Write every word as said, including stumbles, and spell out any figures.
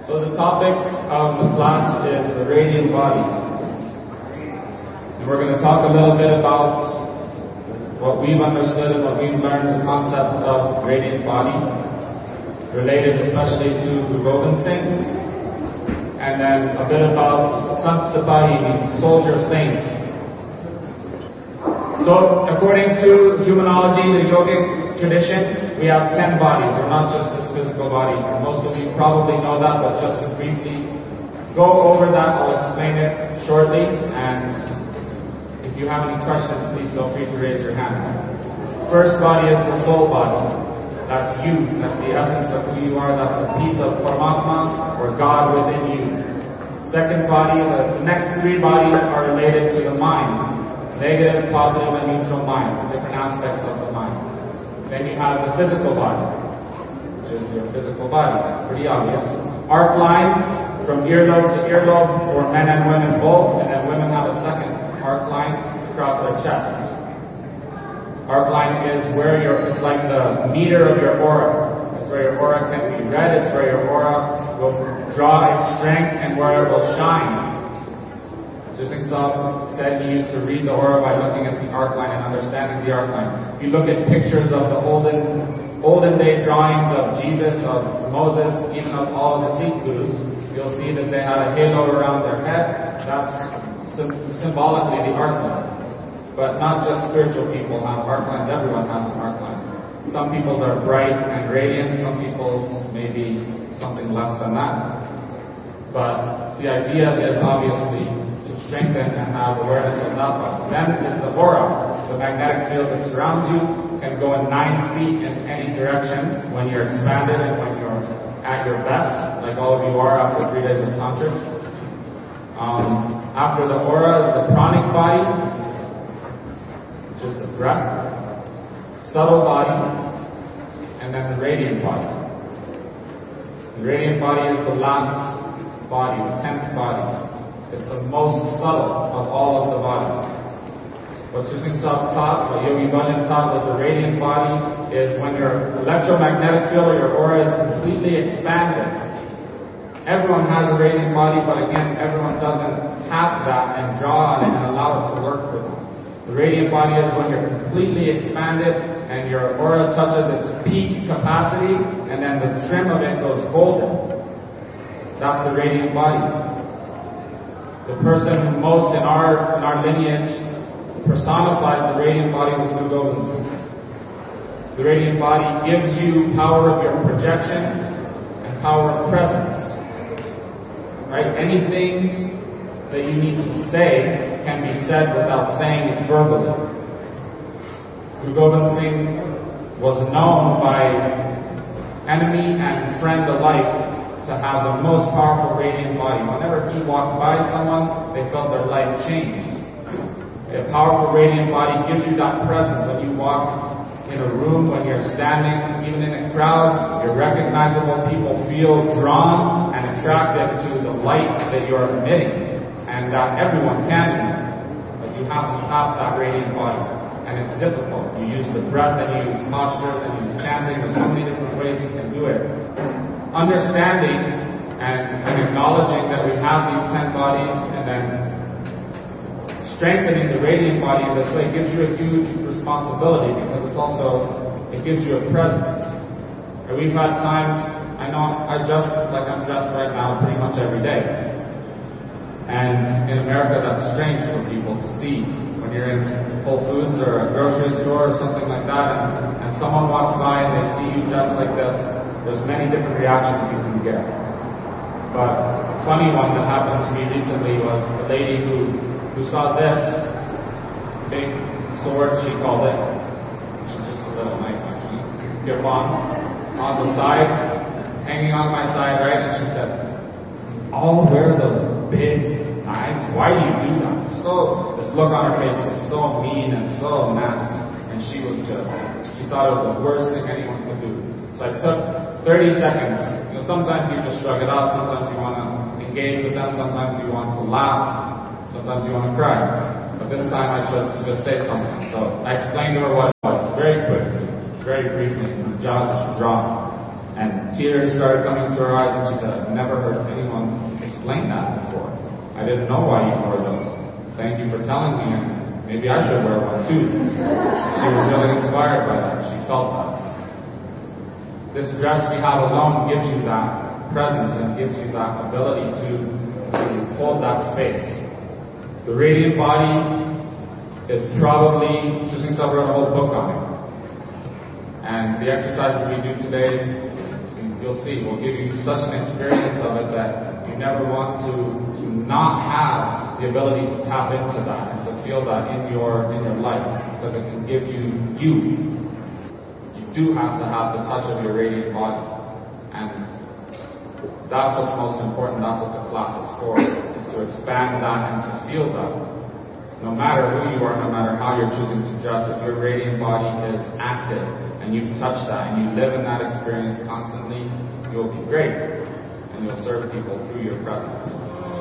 So the topic of the class is the radiant body. And we're going to talk a little bit about what we've understood and what we've learned, the concept of radiant body, related especially to Gobind Singh. And then a bit about Sant Sipahi, means soldier saint. So according to humanology, the yogic tradition, we have ten bodies. We're not just this physical body. Most of you probably know that, but just to briefly go over that, I'll explain it shortly. And if you have any questions, please feel free to raise your hand. First body is the soul body. That's you. That's the essence of who you are. That's a piece of Paramatma, or God within you. Second body, the, the next three bodies are related to the mind. Negative, positive, and neutral mind. Different aspects of the mind. Then you have the physical body, which is your physical body. Pretty obvious. Arc line from earlobe to earlobe for men and women both, and then women have a second arc line across their chest. Arc line is where your, it's like the meter of your aura. It's where your aura can be read. It's where your aura will draw its strength and where it will shine. Singh Sahib said he used to read the aura by looking at the arc line and understanding the arc line. If you look at pictures of the olden, olden day drawings of Jesus, of Moses, even of all of the Sikh gurus, you'll see that they had a halo around their head. That's sim- symbolically the arc line. But not just spiritual people have arc lines. Everyone has an arc line. Some people's are bright and radiant. Some people's maybe something less than that. But the idea is obviously strengthen and have awareness of that body. Then is the aura. The magnetic field that surrounds you can go in nine feet in any direction when you're expanded and when you're at your best, like all of you are after three days of tantra. Um, after the aura is the pranic body, which is the breath, subtle body, and then the radiant body. The radiant body is the last body, the tenth body. It's the most subtle of all of the bodies. What Singh Sahib taught, what Yogi Bhajan taught, was the radiant body is when your electromagnetic field or your aura is completely expanded. Everyone has a radiant body, but again, everyone doesn't tap that and draw on it and allow it to work for them. The radiant body is when you're completely expanded and your aura touches its peak capacity, and then the trim of it goes golden. That's the radiant body. The person who most in our in our lineage personifies the radiant body was Guru Gobind Singh. The radiant body gives you power of your projection and power of presence. Right? Anything that you need to say can be said without saying it verbally. Guru Gobind Singh was known by enemy and friend alike to have the most powerful radiant body. Whenever he walked by someone, they felt their life changed. A powerful radiant body gives you that presence. When you walk in a room, when you're standing, even in a crowd, you're recognizable. People feel drawn and attracted to the light that you're emitting, and that everyone can emit. But you have to tap that radiant body. And it's difficult. You use the breath, and you use postures, and you use chanting. There's so many different ways you can do it. Understanding and, and acknowledging that we have these ten bodies, and then strengthening the radiant body in this way gives you a huge responsibility, because it's also, it gives you a presence. And we've had times, I know I dress like I'm dressed right now pretty much every day. And in America that's strange for people to see. When you're in Whole Foods or a grocery store or something like that, and, and someone walks by and they see you dressed like this, there's many different reactions you can get. But a funny one that happened to me recently was a lady who, who saw this big sword, she called it, which is just a little knife actually, kirpan, on the side, hanging on my side, right? And she said, "I'll wear those big knives. Why do you do that?" So, this look on her face was so mean and so nasty. And she was just, she thought it was the worst thing anyone could do. So I took thirty seconds. You know, sometimes you just shrug it off. Sometimes you want to engage with them. Sometimes you want to laugh. Sometimes you want to cry. But this time I chose to just say something. So I explained to her what it was very quickly, very briefly, in Jagash drama. And tears started coming to her eyes, and she said, I've never heard anyone explain that before. I didn't know why you wore those. Thank you for telling me, and maybe I should wear one too. She was really inspired by that. She felt that. This dress we have alone gives you that presence and gives you that ability to, to hold that space. The radiant body is probably, Susan Sub wrote a whole book on it. And the exercises we do today, you'll see, will give you such an experience of it that you never want to, to not have the ability to tap into that and to feel that in your in your life, because it can give you you. You do have to have the touch of your radiant body, and that's what's most important. That's what the class is for, is to expand that and to feel that. No matter who you are, no matter how you're choosing to dress, if your radiant body is active and you've touched that and you live in that experience constantly, you'll be great and you'll serve people through your presence.